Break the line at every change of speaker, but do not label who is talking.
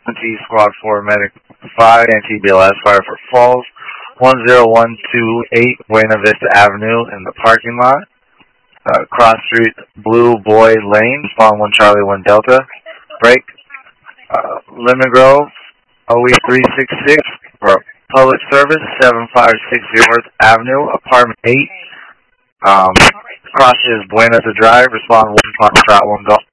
Squad 4 Medic 5, anti-BLS Fire for Falls, 10128 Buena Vista Avenue in the parking lot. Cross Street, Blue Boy Lane, spawn 1 Charlie 1 Delta, break. Lemon Grove, OE 366, for public service, 7560 North Avenue, apartment 8. Crosses Buena to Drive, respond 1 Foxtrot 1 Golf.